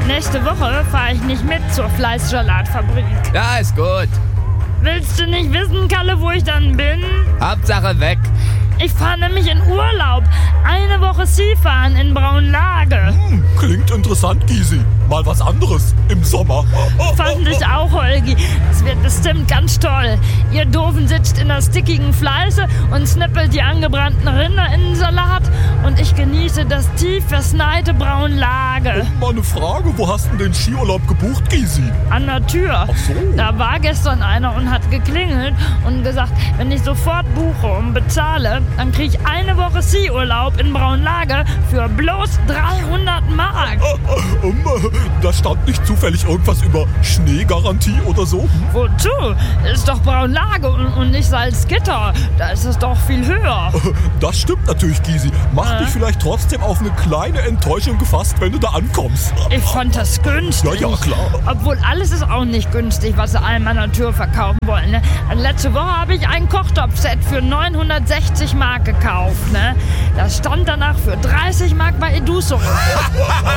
Nächste Woche fahre ich nicht mit zur Fleißsalatfabrik. Ja, ist gut. Willst du nicht wissen, Kalle, wo ich dann bin? Hauptsache weg. Ich fahre nämlich in Urlaub. Eine Woche Skifahren in Braunlage. Klingt interessant, Gysi. Mal was anderes im Sommer. Fand ich auch, Holgi. Es wird bestimmt ganz toll. Ihr Doofen sitzt in der stickigen Fleiße und schnippelt die angebrannten Rinder in den Salat. Und ich genieße das tief verschneite Braunlage. Mal eine Frage, wo hast du den Skiurlaub gebucht, Gysi? An der Tür. Ach so. Da war gestern einer und hat geklingelt und gesagt, wenn ich sofort buche und bezahle, dann kriege ich eine Woche Skiurlaub in Braunlage für bloß 300 Mark. Da stand nicht zufällig irgendwas über Schneegarantie oder so? Wozu? Ist doch Braunlage und nicht Salzgitter. Da ist es doch viel höher. Das stimmt natürlich, Gysi. Mach dich vielleicht trotzdem auf eine kleine Enttäuschung gefasst, wenn du da ankommst. Ich fand das günstig. Ja, klar. Obwohl alles ist auch nicht günstig, was sie einem an der Tür verkaufen wollen. Ne? Letzte Woche habe ich ein Kochtopfset für 960 Mark gekauft. Ne? Das stand danach für 30 Mark bei Eduso.